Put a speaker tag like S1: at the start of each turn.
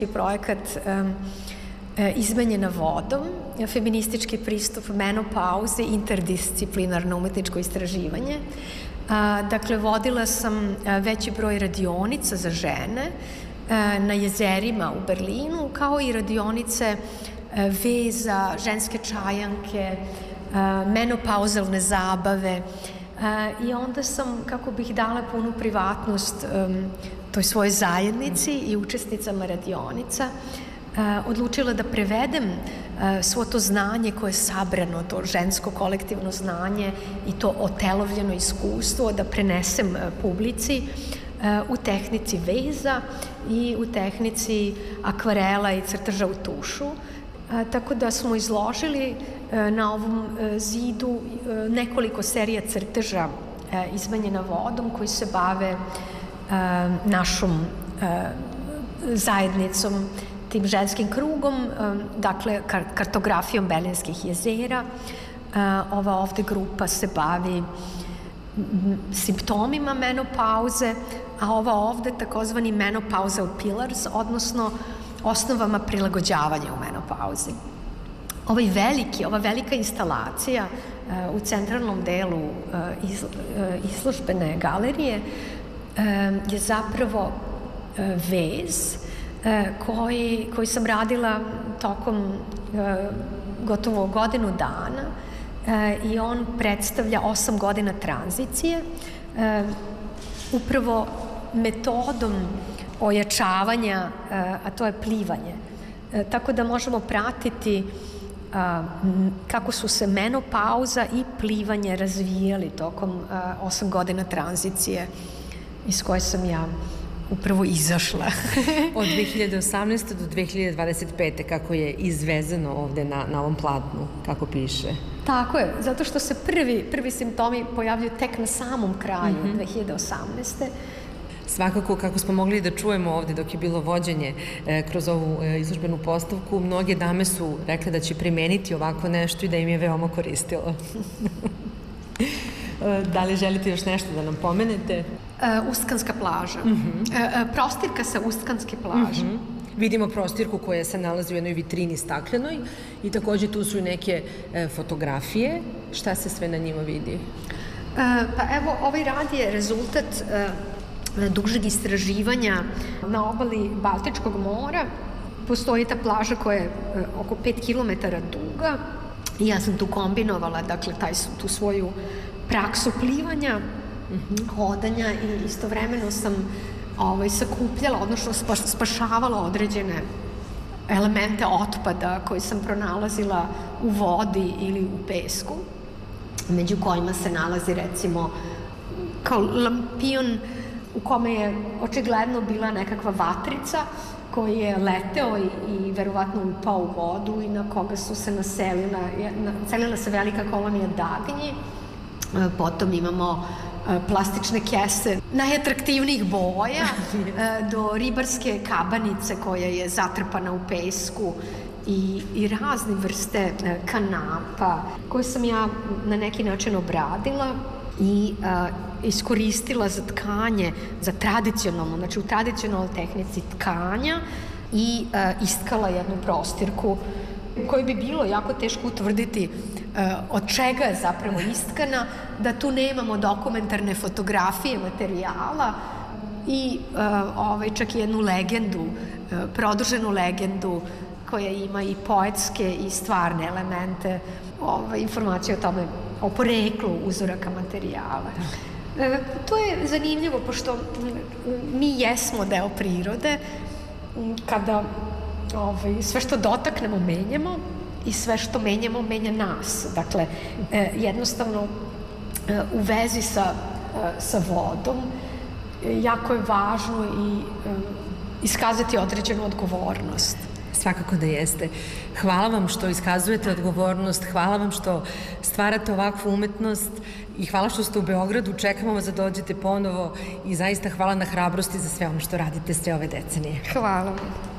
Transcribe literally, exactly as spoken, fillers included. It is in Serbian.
S1: Projekat um, Izmenjena vodom, feministički pristup menopauzi, interdisciplinarno umetničko istraživanje. A, dakle, vodila sam veći broj radionica za žene a, na jezerima u Berlinu, kao i radionice a, veza, ženske čajanke, a, menopauzalne zabave. A, I onda sam, kako bih dala punu privatnost um, toj svojoj zajednici i učesnicama radionica, odlučila da prevedem svo to znanje koje je sabrano, to žensko kolektivno znanje i to otelovljeno iskustvo, da prenesem publici u tehnici veza i u tehnici akvarela i crteža u tušu. Tako da smo izložili na ovom zidu nekoliko serija crteža izmenjena vodom koji se bave našom zajednicom, tim ženskim krugom, dakle kartografijom Berlinskih jezera. Ova ovde grupa se bavi simptomima menopauze, a ova ovde takozvani menopausal pillars, odnosno osnovama prilagođavanja u menopauzi. Ovaj veliki, ova velika instalacija u centralnom delu izložbene galerije je zapravo vez koji, koji sam radila tokom gotovo godinu dana i on predstavlja osam godina tranzicije, upravo metodom ojačavanja, a to je plivanje. Tako da možemo pratiti kako su se menopauza i plivanje razvijali tokom osam godina tranzicije iz koje sam ja upravo izašla.
S2: Od dve hiljade osamnaeste. do dve hiljade dvadeset pete. kako je izvezeno ovde na, na ovom platnu, kako piše.
S1: Tako je, zato što se prvi, prvi simptomi pojavljaju tek na samom kraju mm-hmm. dve hiljade osamnaeste.
S2: Svakako, kako smo mogli da čujemo ovde dok je bilo vođenje e, kroz ovu e, izložbenu postavku, mnoge dame su rekle da će primeniti ovako nešto i da im je veoma koristilo. Da li želite još nešto da nam pomenete?
S1: Uh, Ustkanska plaža. Mm-hmm. uh, prostirka sa Ustkanske plaže.
S2: Mm-hmm. Vidimo prostirku koja se nalazi u jednoj vitrini staklenoj i takođe tu su i neke e, fotografije. Šta se sve na njima vidi?
S1: Uh, pa evo, ovaj rad je rezultat uh, dužeg istraživanja na obali Baltičkog mora. Postoji ta plaža koja je uh, oko pet kilometara duga i ja sam tu kombinovala, dakle, taj, tu svoju praksu plivanja, mm-hmm. hodanja i istovremeno sam ovaj, sakupljala, odnosno spašavala određene elemente otpada koje sam pronalazila u vodi ili u pesku, među kojima se nalazi recimo kao lampion u kome je očigledno bila nekakva vatrica koji je leteo i, i verovatno upao u vodu i na koga su se naselila, naselila se velika kolonija dagnji. Potom imamo plastične kese najatraktivnijih boja do ribarske kabanice koja je zatrpana u pesku i, i razne vrste kanapa koje sam ja na neki način obradila i a, iskoristila za tkanje, za tradicionalno, znači u tradicionalnoj tehnici tkanja i a, istkala jednu prostirku koju bi bilo jako teško utvrditi od čega je zapravo istkana, da tu nemamo dokumentarne fotografije materijala i ovaj, čak i jednu legendu, produženu legendu koja ima i poetske i stvarne elemente, ovaj, informacije o tome, o poreklu uzoraka materijala. To je zanimljivo, pošto mi jesmo deo prirode, kada ovaj, sve što dotaknemo menjamo, i sve što menjamo, menja nas. Dakle, eh, jednostavno eh, u vezi sa, eh, sa vodom eh, jako je važno i eh, iskazati određenu odgovornost.
S2: Svakako da jeste. Hvala vam što iskazujete odgovornost, hvala vam što stvarate ovakvu umetnost i hvala što ste u Beogradu. Čekamo vas da dođete ponovo i zaista hvala na hrabrosti za sve ono što radite sve ove decenije.
S1: Hvala vam.